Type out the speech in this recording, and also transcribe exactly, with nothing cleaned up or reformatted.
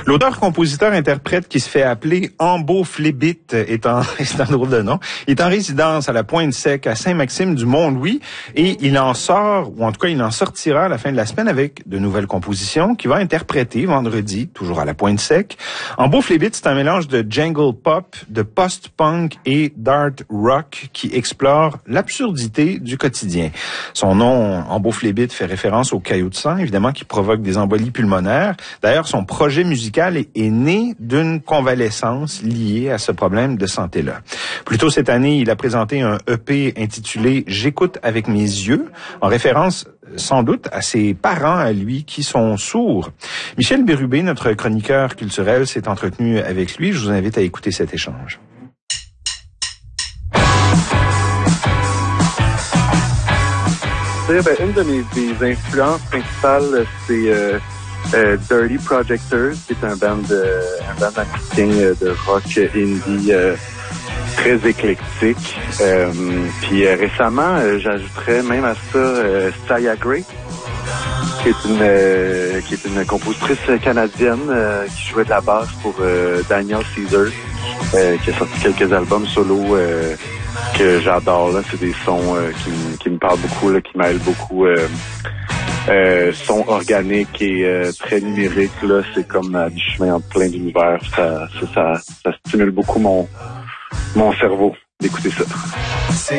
L'auteur-compositeur-interprète qui se fait appeler Ambo Flébit est en, c'est un drôle de nom. Il est en résidence à la Pointe-Sec, à Saint-Maxime-du-Mont-Louis, et il en sort, ou en tout cas, il en sortira à la fin de la semaine avec de nouvelles compositions qu'il va interpréter vendredi, toujours à la Pointe-Sec. Ambo Flébit, c'est un mélange de jangle pop, de post-punk et d'art rock qui explore l'absurdité du quotidien. Son nom, Ambo Flébit, fait référence aux caillots de sang, évidemment, qui provoquent des embolies pulmonaires. D'ailleurs, son projet musical est, est né d'une convalescence liée à ce problème de santé-là. Plus tôt cette année, il a présenté un E P intitulé « J'écoute avec mes yeux », en référence sans doute à ses parents à lui qui sont sourds. Michel Bérubé, notre chroniqueur culturel, s'est entretenu avec lui. Je vous invite à écouter cet échange. Ben, une de mes des influences principales, c'est euh, euh, Dirty Projectors, qui est un band, euh, un band américain euh, de rock indie euh, très éclectique. Euh, puis euh, récemment, euh, j'ajouterais même à ça euh, Saya Gray, qui est une euh, qui est une compositrice canadienne euh, qui jouait de la basse pour euh, Daniel Caesar, euh, qui a sorti quelques albums solo euh, que j'adore. Là, c'est des sons euh, qui, m- qui me parlent beaucoup, là, qui mêlent beaucoup euh, euh, sons organiques et euh, très numériques. Là, c'est comme à du chemin entre plein d'univers. Ça, ça, ça, ça stimule beaucoup mon mon cerveau d'écouter ça.